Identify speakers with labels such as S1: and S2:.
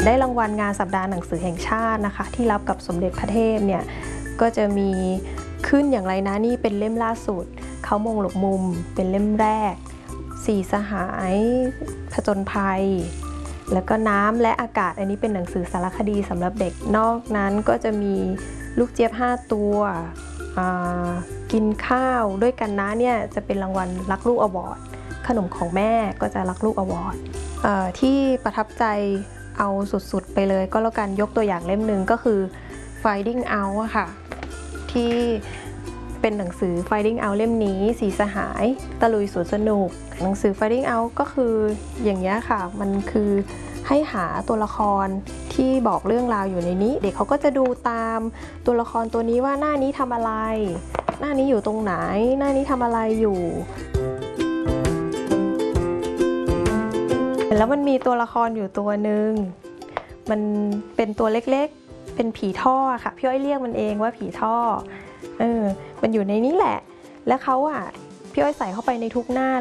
S1: ได้รางวัลงานสัปดาห์หนังสือแห่งชาตินะคะที่รับกับสมเด็จพระเทพเนี่ยก็จะมีขึ้นอย่างไรนะนี่เป็นเล่มล่าสุดเขามงหลบมุมเป็นเล่มแรกสี่สหายผจญภัยแล้วก็น้ำและอากาศอันนี้เป็นหนังสือสารคดีสำหรับเด็กนอกนั้นก็จะมีลูกเจี๊ยบ5ตัวกินข้าวด้วยกันนะเนี่ยจะเป็นรางวัลรักลูกอวอร์ดขนมของแม่ก็จะรักลูกอวอร์ดที่ประทับใจเอาสุดๆไปเลยก็แล้วกันยกตัวอย่างเล่มหนึ่งก็คือ Finding Out อะค่ะที่เป็นหนังสือ Finding Out เล่มนี้สีสหายตะลุยสวนสนุกหนังสือ Finding Out ก็คืออย่างนี้ค่ะมันคือให้หาตัวละครที่บอกเรื่องราวอยู่ในนี้เด็กเขาก็จะดูตามตัวละครตัวนี้ว่าหน้านี้ทำอะไรหน้านี้อยู่ตรงไหนหน้านี้ทำอะไรอยู่แล้วมันมีตัวละครอยู่ตัวหนึ่งมันเป็นตัวเล็กๆเป็นผีท่อค่ะพี่อ้อยเรียกมันเองว่าผีท่อมันอยู่ในนี้แหละแล้วเขาพี่อ้อยใส่เข้าไปในทุกหน้า